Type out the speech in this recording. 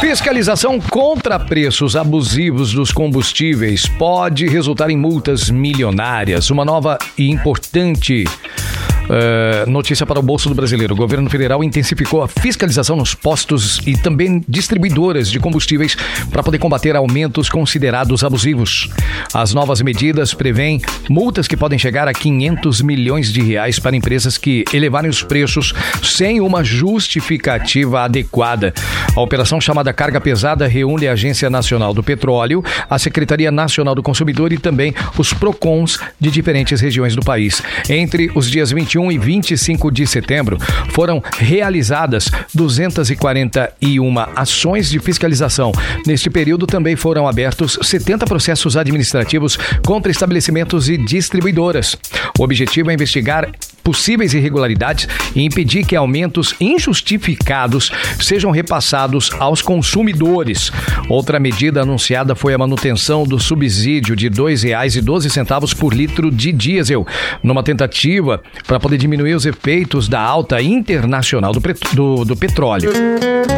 Fiscalização contra preços abusivos dos combustíveis pode resultar em multas milionárias. Uma nova e importante notícia para o bolso do brasileiro. O governo federal intensificou a fiscalização nos postos e também distribuidoras de combustíveis para poder combater aumentos considerados abusivos. As novas medidas prevêem multas que podem chegar a R$500 milhões para empresas que elevarem os preços sem uma justificativa adequada. A operação chamada Carga Pesada reúne a Agência Nacional do Petróleo, a Secretaria Nacional do Consumidor e também os PROCONs de diferentes regiões do país. Entre os dias 21 e 25 de setembro, foram realizadas 241 ações de fiscalização. Neste período, também foram abertos 70 processos administrativos contra estabelecimentos e distribuidoras. O objetivo é investigar possíveis irregularidades e impedir que aumentos injustificados sejam repassados aos consumidores. Outra medida anunciada foi a manutenção do subsídio de R$ 2,12 por litro de diesel, numa tentativa para poder diminuir os efeitos da alta internacional do petróleo.